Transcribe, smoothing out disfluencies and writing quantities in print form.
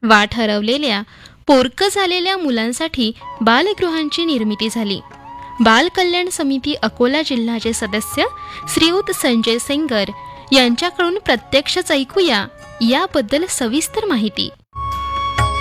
वाट हरवलेल्या पोरकं झालेल्या मुलांसाठी बालगृहांची निर्मिती झाली. बाल कल्याण समिती अकोला जिल्ह्याचे सदस्य श्रीयुत संजय सेंगर यांच्याकडून प्रत्यक्षच ऐकूया याबद्दल सविस्तर माहिती.